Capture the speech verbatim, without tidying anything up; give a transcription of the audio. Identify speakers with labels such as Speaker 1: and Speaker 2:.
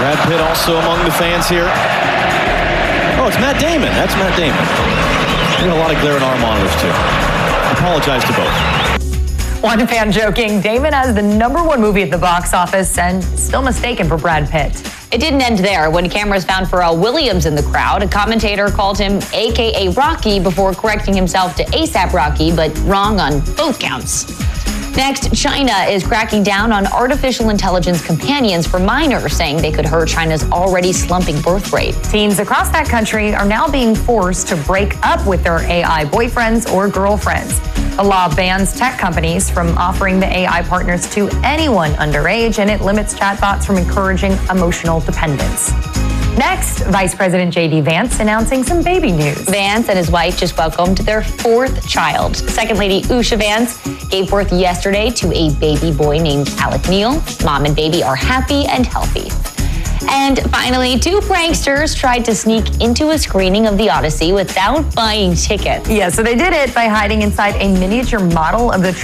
Speaker 1: Brad Pitt also among the fans here. Oh, it's Matt Damon. That's Matt Damon. We got a lot of glare in our monitors, too. Apologize to both.
Speaker 2: One fan joking, Damon has the number one movie at the box office and still mistaken for Brad Pitt.
Speaker 3: It didn't end there. When cameras found Pharrell Williams in the crowd, a commentator called him A K A Rocky before correcting himself to ASAP Rocky, but wrong on both counts. Next, China is cracking down on artificial intelligence companions for minors, saying they could hurt China's already slumping birth rate.
Speaker 2: Teens across that country are now being forced to break up with their A I boyfriends or girlfriends. The law bans tech companies from offering the A I partners to anyone underage, and it limits chatbots from encouraging emotional dependence. Next, Vice President J D Vance announcing some baby news.
Speaker 3: Vance and his wife just welcomed their fourth child. Second Lady Usha Vance gave birth yesterday to a baby boy named Alec Neal. Mom and baby are happy and healthy. And finally, two pranksters tried to sneak into a screening of The Odyssey without buying tickets.
Speaker 2: Yeah, so they did it by hiding inside a miniature model of the